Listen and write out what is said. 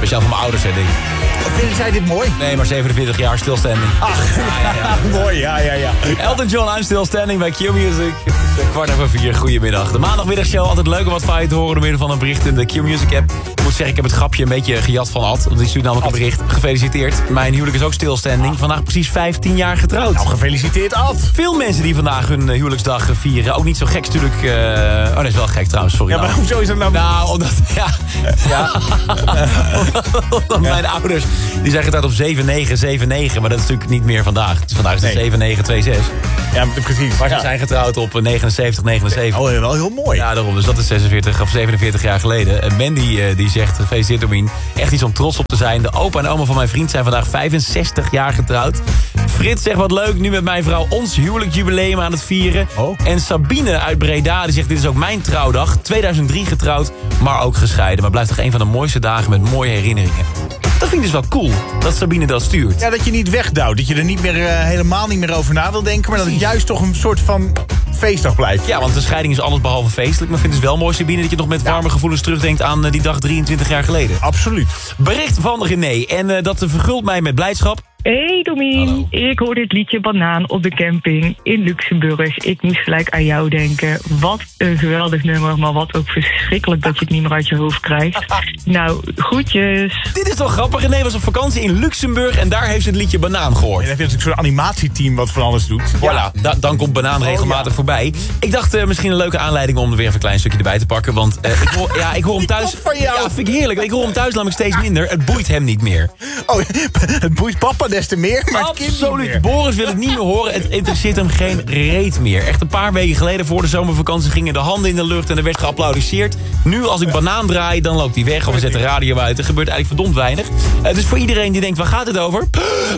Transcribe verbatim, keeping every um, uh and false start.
Speciaal voor mijn ouders, hè, denk ik. Vinden zij dit mooi? Nee, maar zevenenveertig jaar stilstanding. Ach, ja, ja, ja. Mooi, ja, ja, ja. Elton John, I'm Still Standing bij Q-Music. Kwart over vier, goedemiddag. De maandagmiddagshow, altijd leuk om wat van je te horen door middel van een bericht in de Q-Music app. Ik moet zeggen, ik heb het grapje een beetje gejat van Ad. Want die stuurt namelijk een bericht. Gefeliciteerd. Mijn huwelijk is ook stilstanding. Vandaag precies vijftien jaar getrouwd. Nou, gefeliciteerd, Ad. Veel mensen die vandaag hun huwelijksdag vieren. Ook niet zo gek natuurlijk. Uh... Oh, dat is wel gek trouwens, sorry. Ja, maar hoezo is dat nou... Nou, omdat... Ja, ja. omdat mijn ouders, die zijn getrouwd op zeven negen zeven negen. Maar dat is natuurlijk niet meer vandaag. Dus vandaag is het Nee. zeven negen twee zes. Ja, precies. Maar ze Ja. zijn getrouwd op negenenzeventig negenenzeventig. Oh, wel heel mooi. Ja, daarom. Dus dat is zesenveertig of zevenenveertig jaar geleden. En Mandy uh, die zegt, gefeliciteerd Domien. Echt iets om trots op te zijn. De opa en oma van mijn vriend zijn vandaag vijfenzestig jaar getrouwd. Frits zegt, wat leuk, nu met mijn vrouw ons huwelijksjubileum aan het vieren. Oh. En Sabine uit Breda, die zegt, dit is ook mijn trouwdag. tweeduizend drie getrouwd, maar ook gescheiden. Maar blijft toch een van de mooiste dagen met mooie herinneringen. Dat vind ik dus wel cool, dat Sabine dat stuurt. Ja, dat je niet wegduwt. Dat je er niet meer, uh, helemaal niet meer over na wil denken. Maar dat het juist toch een soort van feestdag blijft. Ja, want de scheiding is alles behalve feestelijk. Maar ik vind het dus wel mooi, Sabine, dat je nog met warme Ja. gevoelens terugdenkt aan uh, die dag drieëntwintig jaar geleden. Absoluut. Bericht van René. En uh, dat vergult mij met blijdschap. Hey Domien, Hallo. ik hoorde het liedje Banaan op de camping in Luxemburg. Ik moest gelijk aan jou denken. Wat een geweldig nummer, maar wat ook verschrikkelijk dat je het niet meer uit je hoofd krijgt. Nou, groetjes. Dit is toch grappig? René was op vakantie in Luxemburg en daar heeft ze het liedje Banaan gehoord. En dan heb je natuurlijk zo'n animatieteam wat van alles doet. Voilà, da- dan komt Banaan regelmatig Oh, ja. voorbij. Ik dacht uh, misschien een leuke aanleiding om er weer even een klein stukje erbij te pakken. Want uh, ik, hoor, ja, ik hoor hem thuis... Die kop van jou. Ja, vind ik heerlijk. Ik hoor hem thuis namelijk steeds minder. Het boeit hem niet meer. Oh, het boeit papa des te meer, maar het kind niet Absoluut. meer. Boris wil het niet meer horen. Het interesseert hem geen reet meer. Echt een paar weken geleden voor de zomervakantie gingen de handen in de lucht en er werd geapplaudisseerd. Nu als ik Banaan draai, dan loopt hij weg of we zetten radio uit. Er gebeurt eigenlijk verdomd weinig. Uh, dus voor iedereen die denkt, waar gaat het over?